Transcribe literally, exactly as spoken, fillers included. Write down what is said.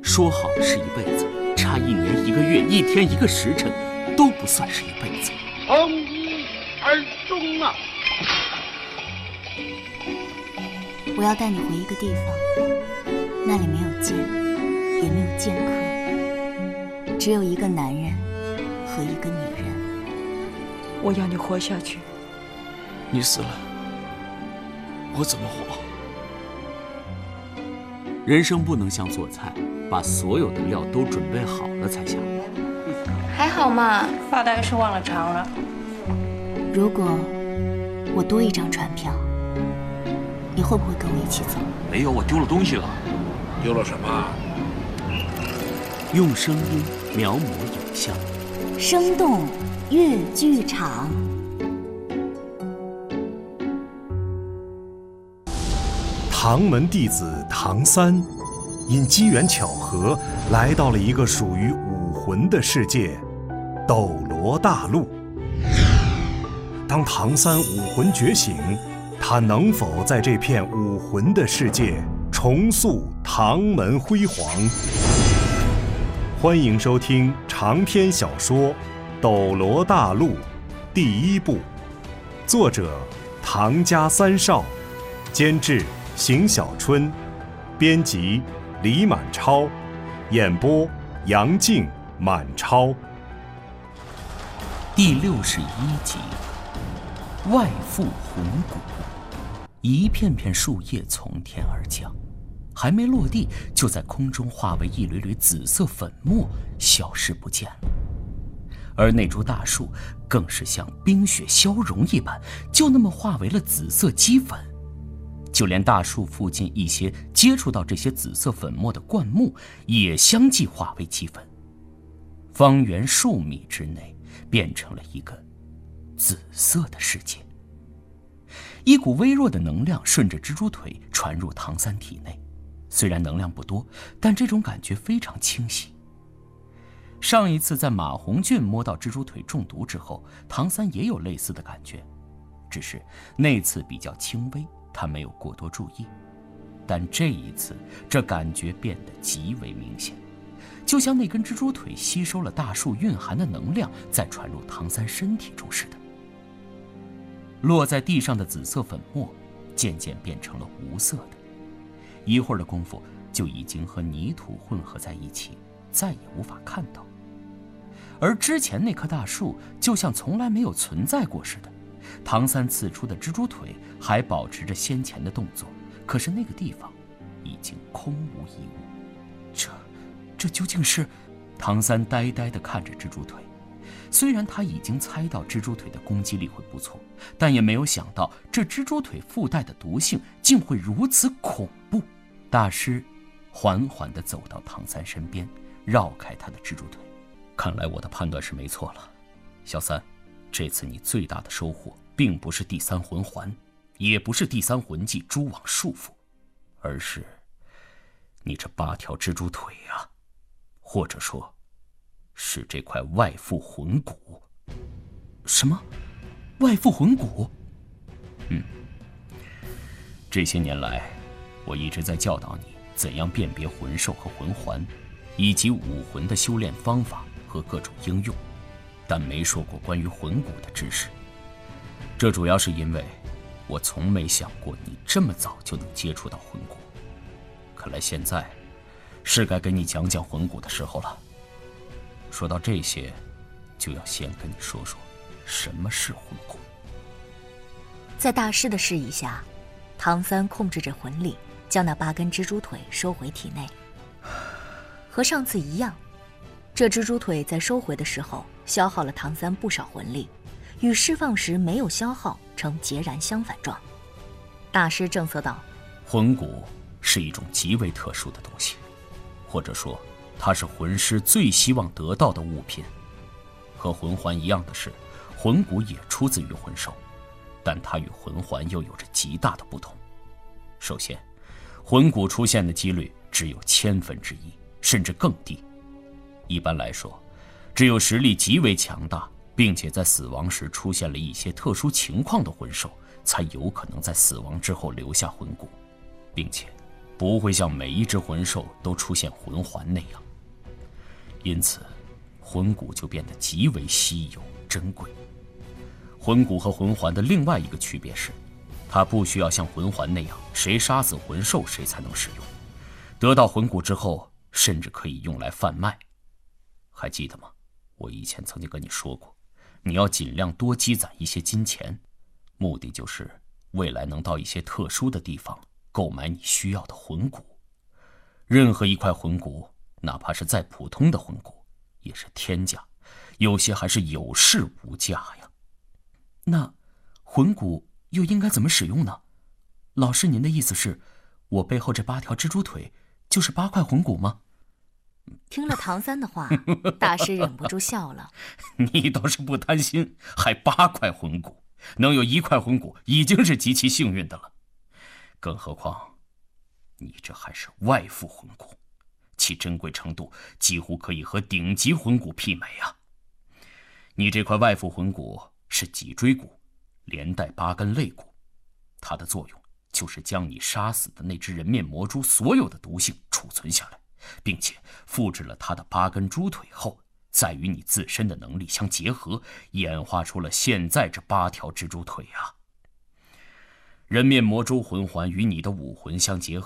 说好的是一辈子，差一年一个月，一天一个时辰，都不算是一辈子。 从一而终啊！ 我要带你回一个地方，那里没有剑，也没有剑客，只有一个男人和一个女人。 我要你活下去。 你死了，我怎么活？人生不能像做菜，把所有的料都准备好了才下锅。 还好嘛， 大概是忘了尝了。 如果我多一张船票，你会不会跟我一起走？ 没有，我丢了东西了。 丢了什么？ 用声音描摹影像， 生动粤剧场。 唐门弟子唐三，因机缘巧合来到了一个属于武魂的世界——斗罗大陆。当唐三武魂觉醒，他能否在这片武魂的世界重塑唐门辉煌？欢迎收听长篇小说《斗罗大陆》第一部，作者唐家三少，监制邢小春，编辑李满超，演播杨静、满超。 第六十一集，外附魂骨。一片片树叶从天而降，还没落地，就在空中化为一缕缕紫色粉末，消失不见了。而那株大树更是像冰雪消融一般，就那么化为了紫色齑粉。就连大树附近一些接触到这些紫色粉末的灌木，也相继化为齑粉。方圆数米之内，变成了一个紫色的世界。一股微弱的能量顺着蜘蛛腿传入唐三体内，虽然能量不多，但这种感觉非常清晰。上一次在马红郡摸到蜘蛛腿中毒之后，唐三也有类似的感觉，只是那次比较轻微，他没有过多注意。但这一次，这感觉变得极为明显，就像那根蜘蛛腿吸收了大树蕴含的能量，再传入唐三身体中似的。落在地上的紫色粉末渐渐变成了无色的，一会儿的功夫就已经和泥土混合在一起，再也无法看到。而之前那棵大树就像从来没有存在过似的，唐三刺出的蜘蛛腿还保持着先前的动作，可是那个地方已经空无一物。这这究竟是？唐三呆呆地看着蜘蛛腿，虽然他已经猜到蜘蛛腿的攻击力会不错，但也没有想到这蜘蛛腿附带的毒性竟会如此恐怖。大师缓缓地走到唐三身边，绕开他的蜘蛛腿。看来我的判断是没错了，小三，这次你最大的收获并不是第三魂环，也不是第三魂技蛛网束缚，而是你这八条蜘蛛腿啊，或者说是这块外附魂骨。什么？外附魂骨？嗯，这些年来，我一直在教导你怎样辨别魂兽和魂环，以及武魂的修炼方法和各种应用，但没说过关于魂骨的知识。这主要是因为我从没想过你这么早就能接触到魂骨。看来现在是该跟你讲讲魂骨的时候了。说到这些，就要先跟你说说什么是魂骨。 在大师的示意下，唐三控制着魂力，将那八根蜘蛛腿收回体内。和上次一样，这蜘蛛腿在收回的时候消耗了唐三不少魂力，与释放时没有消耗呈截然相反状。大师正色道： 魂骨是一种极为特殊的东西，或者说它是魂师最希望得到的物品。和魂环一样的是，魂骨也出自于魂兽，但它与魂环又有着极大的不同。首先，魂骨出现的几率只有千分之一，甚至更低。一般来说，只有实力极为强大，并且在死亡时出现了一些特殊情况的魂兽，才有可能在死亡之后留下魂骨，并且不会像每一只魂兽都出现魂环那样，因此魂骨就变得极为稀有珍贵。魂骨和魂环的另外一个区别是，它不需要像魂环那样谁杀死魂兽谁才能使用，得到魂骨之后甚至可以用来贩卖。还记得吗？我以前曾经跟你说过，你要尽量多积攒一些金钱，目的就是未来能到一些特殊的地方购买你需要的魂骨。任何一块魂骨，哪怕是再普通的魂骨，也是天价，有些还是有市无价呀。那魂骨又应该怎么使用呢？老师，您的意思是，我背后这八条蜘蛛腿就是八块魂骨吗？ 听了唐三的话，大师忍不住笑了。 你倒是不贪心，还八块魂骨，能有一块魂骨已经是极其幸运的了。更何况，你这还是外附魂骨，其珍贵程度几乎可以和顶级魂骨媲美啊！你这块外附魂骨是脊椎骨，连带八根肋骨，它的作用就是将你杀死的那只人面魔蛛所有的毒性储存下来，并且复制了它的八根猪腿后，再与你自身的能力相结合，演化出了现在这八条蜘蛛腿啊！人面魔蛛魂环与你的武魂相结合，